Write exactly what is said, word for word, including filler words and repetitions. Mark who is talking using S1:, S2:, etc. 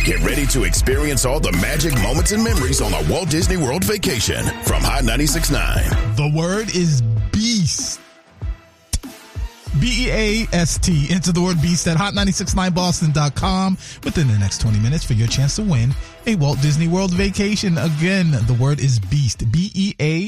S1: Get ready to experience all the magic moments and memories on a Walt Disney World vacation from Hot ninety-six point nine.
S2: The word is beast. B E A S T. Enter the word beast at hot nine six nine boston dot com within the next twenty minutes for your chance to win a Walt Disney World vacation. Again, the word is beast. B E A